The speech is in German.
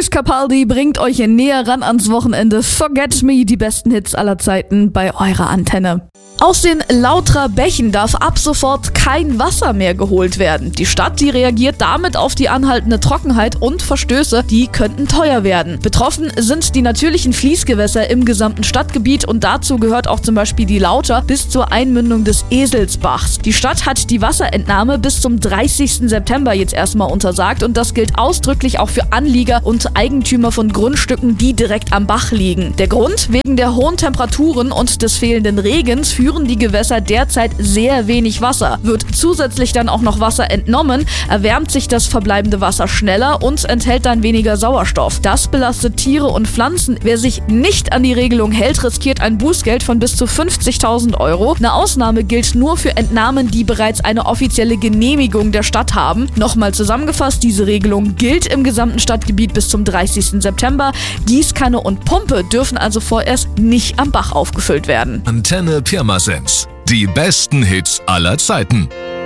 Luis Capaldi bringt euch näher ran ans Wochenende. Forget Me, die besten Hits aller Zeiten bei eurer Antenne. Aus den Lauterer Bächen darf ab sofort kein Wasser mehr geholt werden. Die Stadt, die reagiert damit auf die anhaltende Trockenheit und Verstöße, die könnten teuer werden. Betroffen sind die natürlichen Fließgewässer im gesamten Stadtgebiet und dazu gehört auch zum Beispiel die Lauter bis zur Einmündung des Eselsbachs. Die Stadt hat die Wasserentnahme bis zum 30. September jetzt erstmal untersagt und das gilt ausdrücklich auch für Anlieger und Eigentümer von Grundstücken, die direkt am Bach liegen. Der Grund? Wegen der hohen Temperaturen und des fehlenden Regens führen die Gewässer derzeit sehr wenig Wasser. Wird zusätzlich dann auch noch Wasser entnommen, erwärmt sich das verbleibende Wasser schneller und enthält dann weniger Sauerstoff. Das belastet Tiere und Pflanzen. Wer sich nicht an die Regelung hält, riskiert ein Bußgeld von bis zu 50.000 €. Eine Ausnahme gilt nur für Entnahmen, die bereits eine offizielle Genehmigung der Stadt haben. Nochmal zusammengefasst, diese Regelung gilt im gesamten Stadtgebiet bis zum 30. September. Gießkanne und Pumpe dürfen also vorerst nicht am Bach aufgefüllt werden. Antenne Pirmasens. Die besten Hits aller Zeiten.